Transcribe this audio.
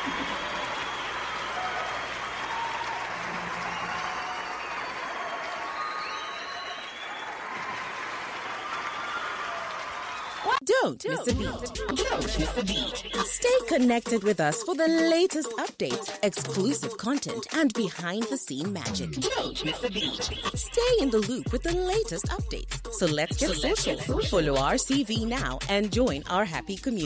Don't miss a beat. Don't miss a beat. Stay connected with us for the latest updates, exclusive content, and behind-the-scene magic. Don't miss a beat. Stay in the loop with the latest updates. So let's get social. Follow our CV now and join our happy community.